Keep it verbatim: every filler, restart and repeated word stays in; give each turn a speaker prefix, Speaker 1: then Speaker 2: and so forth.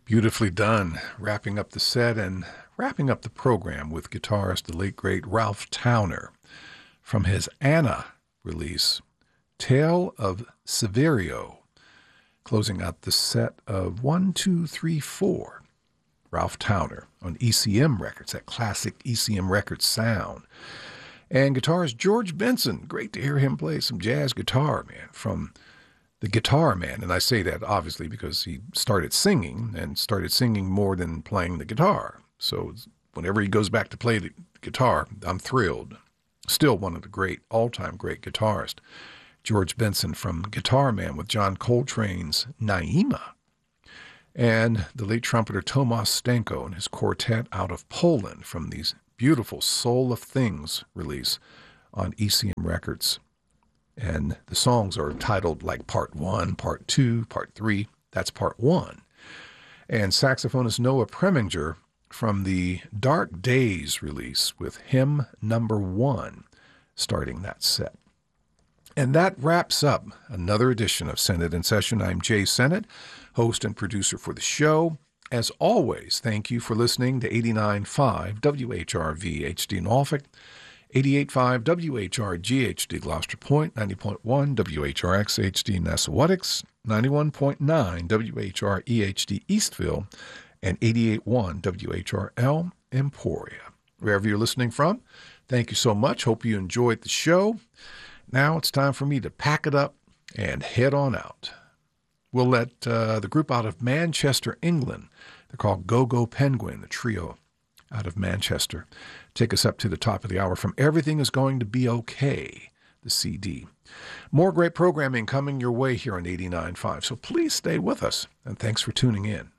Speaker 1: Beautifully done. Wrapping up the set and wrapping up the program with guitarist, the late, great Ralph Towner from his Anna release, Tale of Severio, closing out the set of one, two, three, four. Ralph Towner on E C M Records, that classic E C M Records sound. And guitarist George Benson, great to hear him play some jazz guitar, man, from the Guitar Man. And I say that obviously because he started singing and started singing more than playing the guitar. So whenever he goes back to play the guitar, I'm thrilled. Still one of the great, all-time great guitarists. George Benson from Guitar Man with John Coltrane's Naima. And the late trumpeter Tomasz Stanko and his quartet out of Poland from these beautiful Soul of Things release on E C M Records. And the songs are titled like Part One, Part Two, Part Three. That's Part One. And saxophonist Noah Preminger from the Dark Days release with Hymn Number One, starting that set. And that wraps up another edition of Senate in Session. I'm Jay Sennett, host and producer for the show. As always, thank you for listening to eighty-nine point five W H R V H D Norfolk, eighty-eight point five W H R G H D Gloucester Point, ninety point one W H R X H D Nassauwetix, ninety-one point nine W H R E H D Eastville, and eighty-eight point one W H R L Emporia. Wherever you're listening from, thank you so much. Hope you enjoyed the show. Now it's time for me to pack it up and head on out. We'll let uh, the group out of Manchester, England, they're called Go-Go Penguin, the trio out of Manchester, take us up to the top of the hour from Everything Is Going to Be Okay, the C D. More great programming coming your way here on eighty-nine point five, so please stay with us, and thanks for tuning in.